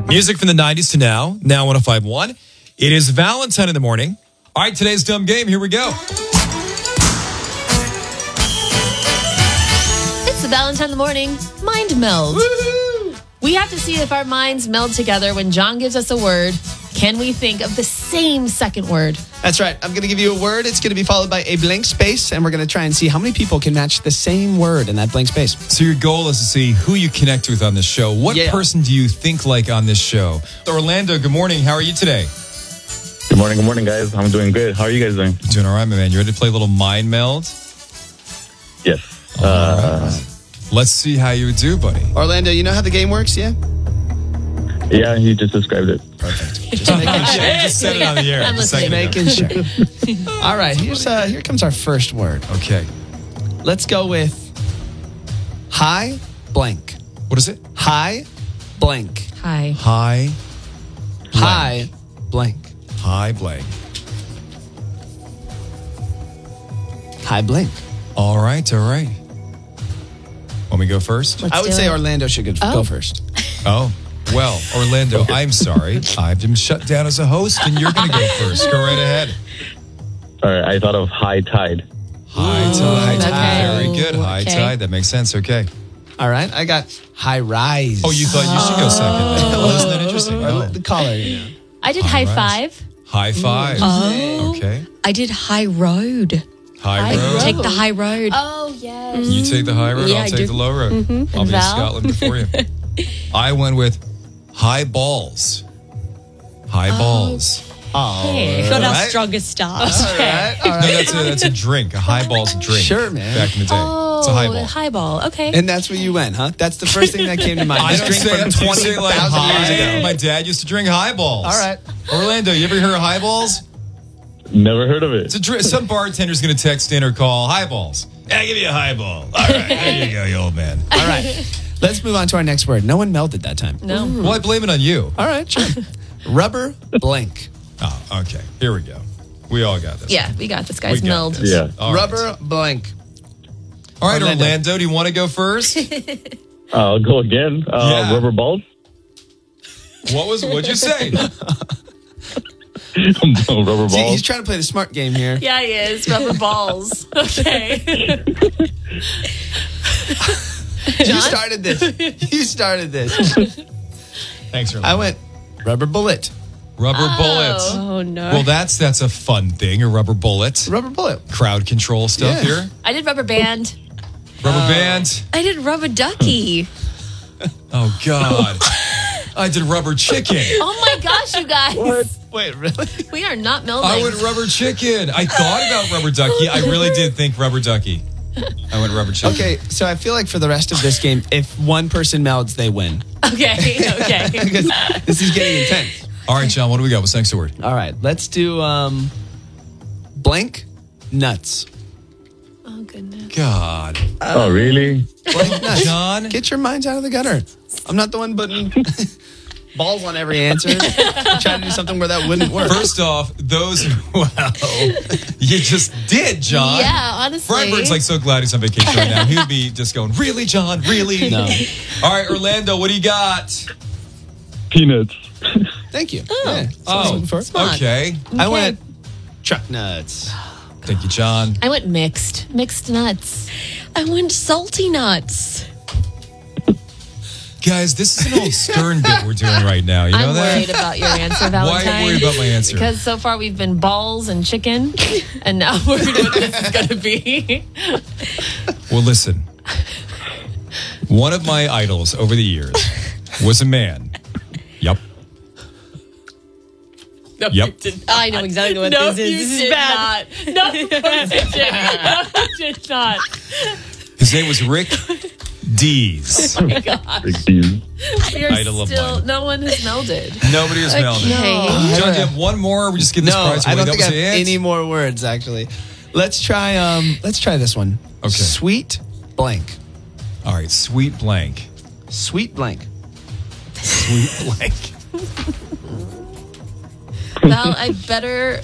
Music from the 90s to now 105.1. It is Valentine in the morning. All right, today's dumb game. Here we go. It's the Valentine in the morning mind meld. Woo-hoo! We have to see if our minds meld together when John gives us a word. Can we think of the same second word? That's right. I'm going to give you a word. It's going to be followed by a blank space, and we're going to try and see how many people can match the same word in that blank space. So your goal is to see who you connect with on this show. What person do you think like on this show? Orlando, good morning. How are you today? Good morning, guys. I'm doing good. How are you guys doing? Doing all right, my man. You ready to play a little mind meld? Yes. Let's see how you do, buddy. Orlando, you know how the game works, yeah? Yeah, you just described it. Perfect. Just making sure. Just said it on the air. I'm just a listening. second ago. Making sure. All right, here comes our first word. Okay. Let's go with high blank. What is it? High blank. Hi. High High blank. High blank. High blank. All right. Want me to go first? Let's I would do say it. Orlando should go first. Oh, well, Orlando, I'm sorry. I've been shut down as a host, and you're going to go first. Go right ahead. All right, I thought of high tide. High tide. okay. Very good. High Okay. tide. That makes sense. Okay. All right, I got high rise. Oh, you thought you should go second. Well, isn't that interesting? Or Oh. the collar, you know. I did high five. High five. Oh. Okay. I did high road. High road. Take the high road. Oh, yes. You take the high road, Yeah, I'll I take do. the low road. I'll be in Val? Scotland before you. I went with high balls. High balls. Oh, Not our right. strongest start. All right. No, that's a drink. A high ball's a drink. Sure, man. Back in the day. Oh, It's a high ball. highball. Okay. And that's where you went, huh? That's the first thing that came to mind. I This don't drink say from that. You say like 20,000 years high. ago. My dad used to drink highballs. All right. Orlando, you ever heard of highballs? Never heard of it. It's a drink. Some bartender's going to text in or call highballs. Yeah, I'll give you a highball. All right, there you go, you old man. All right. Let's move on to our next word. No one melded that time. No. Well, I blame it on you. All right, sure. Rubber blank. Oh, okay. Here we go. We all got this. Yeah, we got this, guys. We got Meld. this. Yeah. All right. Rubber blank. All right, Orlando. Orlando, do you want to go first? I'll go again. Yeah. Rubber balls. What'd you say? Rubber See, balls. he's trying to play the smart game here. Yeah, he is. Rubber balls. Okay. You started this. You started this. Thanks, Orlando. I went rubber bullet. Rubber bullets. Oh, no. Well, that's a fun thing, a rubber bullet. Rubber bullet. Crowd control stuff Yeah. here. I did rubber band. Rubber band. I did rubber ducky. Oh, God. I did rubber chicken. Oh my gosh, you guys. Wait, really? We are not melding. I went rubber chicken. I thought about rubber ducky. I really did think rubber ducky. I went rubber chicken. Okay, so I feel like for the rest of this game, if one person melds, they win. Okay. Because this is getting intense. All right, John, what do we got? What's next word? All right, let's do blank nuts. Oh, goodness. God. Oh, really? Blank nuts. John? Get your minds out of the gutter. I'm not the one putting balls on every answer. I'm trying to do something where that wouldn't work. First off, you just did, John. Yeah, honestly. Freiberg's like so glad he's on vacation right now. He would be just going, really, John? Really? No. All right, Orlando, what do you got? Peanuts. Thank you. Yeah, that's what I was Oh, looking for. okay. I went truck nuts. Thank you, John. I went mixed. Mixed nuts. I went salty nuts. Guys, this is an old Stern bit we're doing right now. You know I'm that? worried about your answer, Why Valentine. are you worried about my answer? Because so far we've been balls and chicken, and now we're worried what this is going to be. Well, listen. One of my idols over the years was a man. Yep. No, Yep. you did not. I know exactly what No, this is. you This is did bad. not. No, you didn't. No, you did not. His name was Rick Dees. Big deal. You're Idol of still, mine. no one has melded. Nobody has melded. Okay. John, do you have one more? Or we just give this No, prize I away. don't That think I was have it? any more words, actually. Let's try this one. Okay. Sweet blank. All right, sweet blank. Sweet blank. Sweet blank. Val, I better